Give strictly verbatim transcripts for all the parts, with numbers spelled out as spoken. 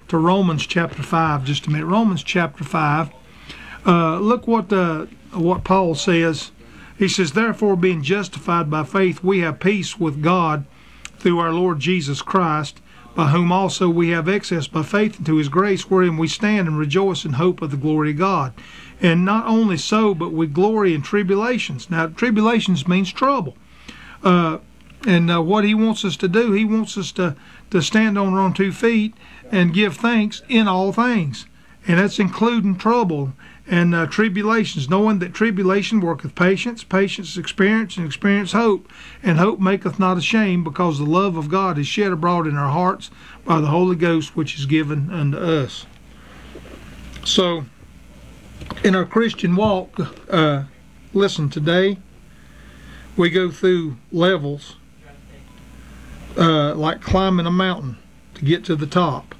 to Romans chapter five just a minute. Romans chapter five. Uh, look what uh, what Paul says. He says, therefore, being justified by faith, we have peace with God through our Lord Jesus Christ, by whom also we have access by faith into his grace, wherein we stand and rejoice in hope of the glory of God. And not only so, but we glory in tribulations. Now, tribulations means trouble. Uh, and uh, what he wants us to do, he wants us to, to stand on our own two feet and give thanks in all things. And that's including trouble and uh, tribulations, knowing that tribulation worketh patience, patience experience, and experience hope. And hope maketh not ashamed, because the love of God is shed abroad in our hearts by the Holy Ghost, which is given unto us. So, in our Christian walk, uh, listen, today we go through levels uh, like climbing a mountain to get to the top.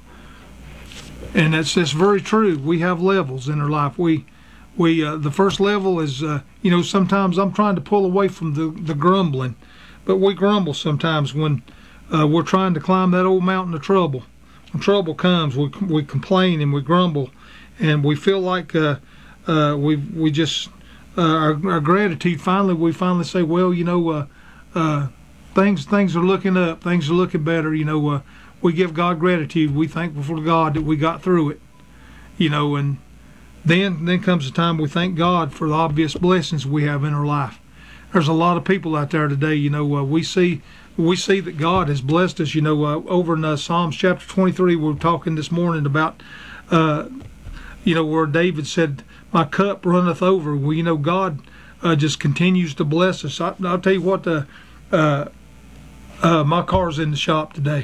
And that's that's very true. We have levels in our life. We we uh, the first level is uh, you know, sometimes I'm trying to pull away from the the grumbling, but we grumble sometimes when uh, we're trying to climb that old mountain of trouble. When trouble comes, we we complain and we grumble, and we feel like uh, uh, we we just uh, our, our gratitude. Finally, we finally say, well, you know, uh, uh, things things are looking up. Things are looking better. You know. Uh, We give God gratitude. We thankful for God that we got through it, you know. And then then comes the time we thank God for the obvious blessings we have in our life. There's a lot of people out there today, you know. Uh, we see we see that God has blessed us. You know, uh, over in uh, Psalms chapter twenty-three, we were talking this morning about, uh, you know, where David said, "My cup runneth over." Well, you know, God uh, just continues to bless us. I, I'll tell you what. Uh, uh, uh, my car's in the shop today.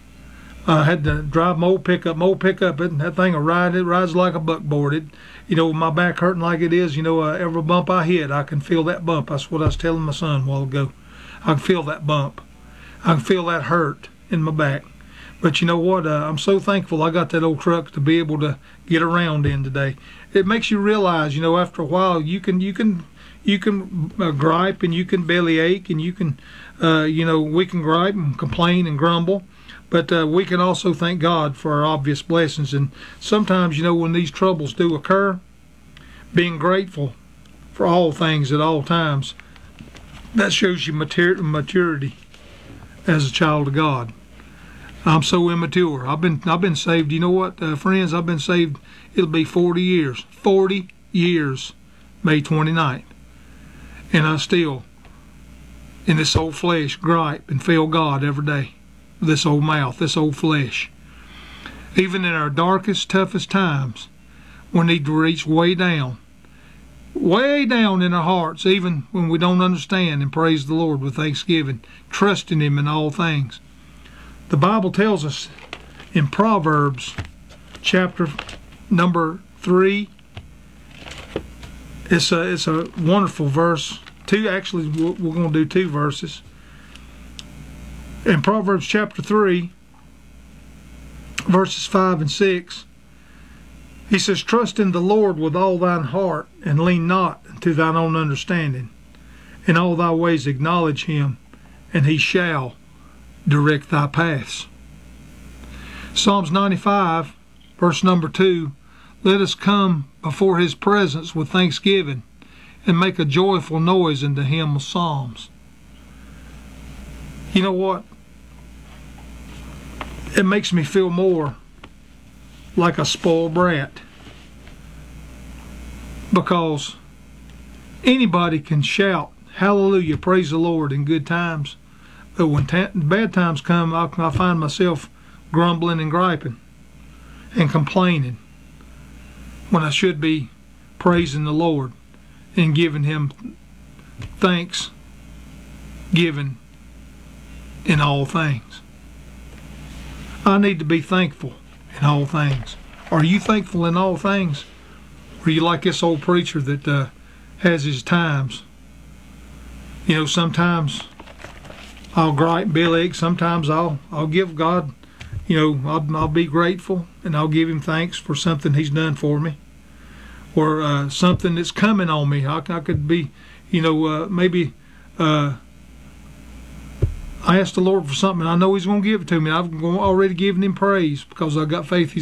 I had to drive my old pickup. My old pickup, it, that thing will ride. It rides like a buckboard. It, you know, my back hurting like it is. You know, uh, every bump I hit, I can feel that bump. That's what I was telling my son a while ago. I can feel that bump. I can feel that hurt in my back. But you know what? Uh, I'm so thankful I got that old truck to be able to get around in today. It makes you realize, you know, after a while, you can you can you can uh, gripe and you can bellyache and you can, uh, you know, we can gripe and complain and grumble. But uh, we can also thank God for our obvious blessings. And sometimes, you know, when these troubles do occur, being grateful for all things at all times, that shows you matur- maturity as a child of God. I'm so immature. I've been I've been saved. You know what, uh, friends? I've been saved. It'll be forty years. forty years, May twenty-ninth. And I still, in this old flesh, gripe and fail God every day. This old mouth, this old flesh. Even in our darkest, toughest times, we need to reach way down, way down in our hearts, even when we don't understand, and praise the Lord with thanksgiving, trusting Him in all things. The Bible tells us in Proverbs chapter number three, it's a, it's a wonderful verse. Two, actually, we're going to do two verses. In Proverbs chapter three, verses five and six, he says, trust in the Lord with all thine heart, and lean not unto thine own understanding. In all thy ways acknowledge him, and he shall direct thy paths. Psalms ninety-five, verse number two, let us come before his presence with thanksgiving, and make a joyful noise unto him with psalms. You know what? It makes me feel more like a spoiled brat, because anybody can shout hallelujah, praise the Lord in good times, but when ta- bad times come, I, I find myself grumbling and griping and complaining when I should be praising the Lord and giving him thanks given in all things. I need to be thankful in all things. Are you thankful in all things? Or are you like this old preacher that uh, has his times? You know, sometimes I'll gripe and bellyache. Sometimes I'll I'll give God, you know, I'll, I'll be grateful and I'll give him thanks for something he's done for me, or uh, something that's coming on me. I, I could be, you know, uh, maybe uh, I asked the Lord for something. I know he's going to give it to me. I've already given him praise because I've got faith he's